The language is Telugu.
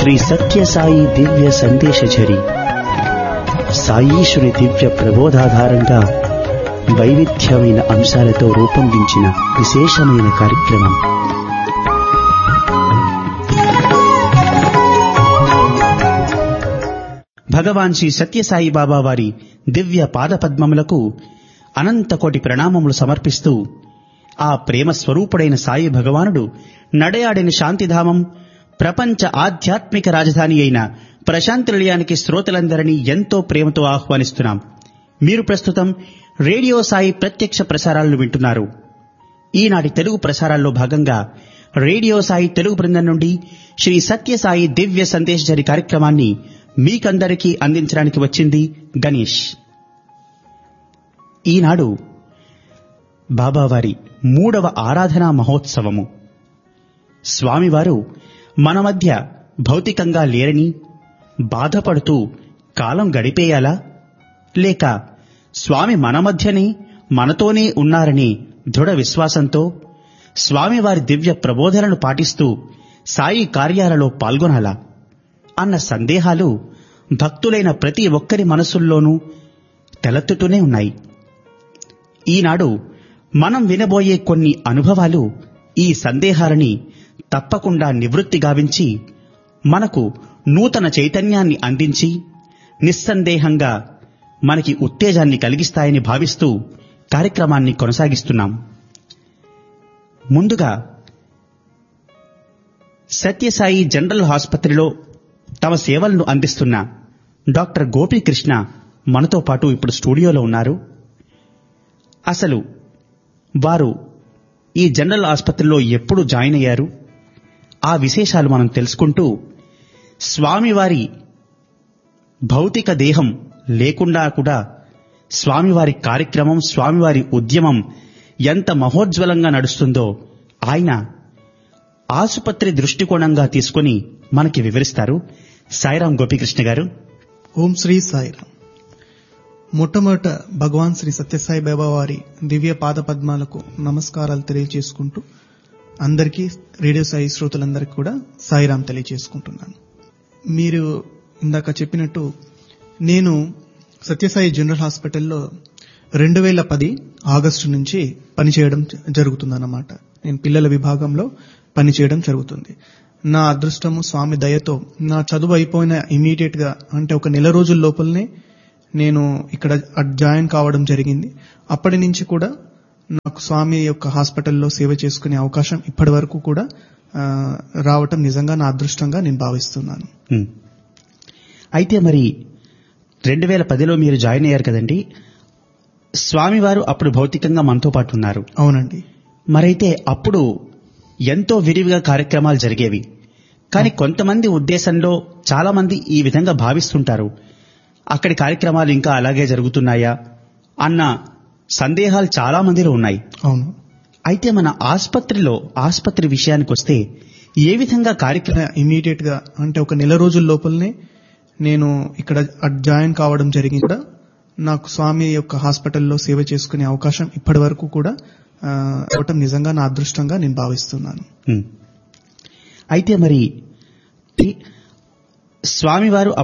శ్రీ సత్యసాయి దివ్య సందేశఝరి సాయీశ్వరి దివ్య ప్రబోధాధారంగా వైవిధ్యమైన అంశాలతో రూపొందించిన విశేషమైన కార్యక్రమం. భగవాన్ శ్రీ సత్యసాయి బాబా వారి దివ్య పాదపద్మములకు అనంతకోటి ప్రణామములు సమర్పిస్తూ, ఆ ప్రేమ స్వరూపుడైన సాయి భగవానుడు నడయాడిన శాంతిధామం, ప్రపంచ ఆధ్యాత్మిక రాజధాని అయిన ప్రశాంతి నిలయానికి శ్రోతలందరినీ ఎంతో ప్రేమతో ఆహ్వానిస్తున్నాం. మీరు ప్రస్తుతం రేడియో సాయి ప్రత్యక్ష ప్రసారాలను వింటున్నారు. ఈనాటి తెలుగు ప్రసారాల్లో భాగంగా రేడియో సాయి తెలుగు బృందం నుండి శ్రీ సత్యసాయి దివ్య సందేశఝరి కార్యక్రమాన్ని మీకందరికీ అందించడానికి వచ్చింది గణేష్. ఈనాడు బాబావారి 3వ ఆరాధనా మహోత్సవము. స్వామివారు మన మధ్య భౌతికంగా లేరని బాధపడుతూ కాలం గడిపేయాలా, లేక స్వామి మన మధ్యనే మనతోనే ఉన్నారని దృఢ విశ్వాసంతో స్వామివారి దివ్య ప్రబోధనలు పాటిస్తూ సాయి కార్యాలలో పాల్గొనాలా అన్న సందేహాలు భక్తులైన ప్రతి ఒక్కరి మనసుల్లోనూ తలెత్తుతూనే ఉన్నాయి. ఈనాడు మనం వినబోయే కొన్ని అనుభవాలు ఈ సందేహాలని తప్పకుండా నివృత్తి గావించి మనకు నూతన చైతన్యాన్ని అందించి నిస్సందేహంగా మనకి ఉత్తేజాన్ని కలిగిస్తాయని భావిస్తూ కార్యక్రమాన్ని కొనసాగిస్తున్నాం. ముందుగా సత్యసాయి జనరల్ ఆసుపత్రిలో తమ సేవలను అందిస్తున్న డాక్టర్ గోపీకృష్ణ మనతో పాటు ఇప్పుడు స్టూడియోలో ఉన్నారు. అసలు వారు ఈ జనరల్ ఆసుపత్రిలో ఎప్పుడు జాయిన్ అయ్యారు, ఆ విశేషాలు మనం తెలుసుకుంటూ, స్వామివారి భౌతిక దేహం లేకుండా కూడా స్వామివారి కార్యక్రమం, స్వామివారి ఉద్యమం ఎంత మహోజ్వలంగా నడుస్తుందో ఆయన ఆసుపత్రి దృష్టికోణంగా తీసుకుని మనకి వివరిస్తారు. సాయిరాం గోపీకృష్ణ గారు. ఓం శ్రీ సాయిరాం. మొట్టమొదట భగవాన్ శ్రీ సత్యసాయి బాబా వారి దివ్య పాద పద్మాలకు నమస్కారాలు తెలియజేసుకుంటూ అందరికీ, రేడియో సాయి శ్రోతలందరికీ కూడా సాయిరాం తెలియజేసుకుంటున్నాను. మీరు ఇందాక చెప్పినట్టు నేను సత్యసాయి జనరల్ హాస్పిటల్లో 2010 ఆగస్టు నుంచి పనిచేయడం జరుగుతుందన్నమాట. నేను పిల్లల విభాగంలో పనిచేయడం జరుగుతుంది. నా అదృష్టము, స్వామి దయతో నా చదువు అయిపోయిన ఇమీడియట్ గా, అంటే ఒక నెల రోజుల లోపలనే నేను ఇక్కడ జాయిన్ కావడం జరిగింది. అప్పటి నుంచి కూడా నాకు స్వామి యొక్క హాస్పిటల్లో సేవ చేసుకునే అవకాశం ఇప్పటి వరకు కూడా రావటం నిజంగా నా అదృష్టంగా నేను భావిస్తున్నాను. అయితే మరి 2010లో మీరు జాయిన్ అయ్యారు కదండి, స్వామివారు అప్పుడు భౌతికంగా మనతో పాటు ఉన్నారు. అవునండి. మరైతే అప్పుడు ఎంతో విరివిగా కార్యక్రమాలు జరిగేవి. కానీ కొంతమంది ఉద్దేశంలో చాలా మంది ఈ విధంగా భావిస్తుంటారు, అక్కడి కార్యక్రమాలు ఇంకా అలాగే జరుగుతున్నాయా అన్న సందేహాలు చాలా మందిలో ఉన్నాయి. అవును. అయితే మన ఆసుపత్రి విషయానికి వస్తే ఏ విధంగా కార్యక్రమం ఇమీడియట్ గా, అంటే ఒక నెల రోజుల లోపలనే నేను ఇక్కడ జాయిన్ కావడం జరిగింది. కూడా నాకు స్వామి యొక్క హాస్పిటల్లో సేవ చేసుకునే అవకాశం ఇప్పటి వరకు కూడా రావటం నిజంగా నా అదృష్టంగా నేను భావిస్తున్నాను. అయితే మరి స్వామివారు